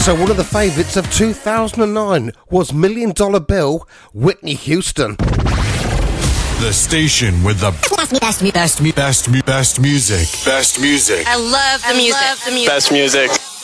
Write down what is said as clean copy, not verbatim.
So one of the favourites of 2009 was Million Dollar Bill, Whitney Houston. The station with the best music. Best music. I love the music. Best music.